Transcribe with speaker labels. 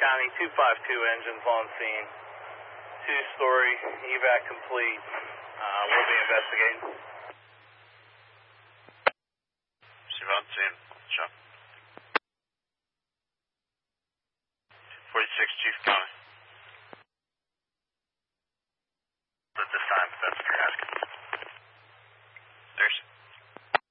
Speaker 1: County, 252 engines on scene. 2-story, evac complete. We'll be investigating.
Speaker 2: Receive on scene.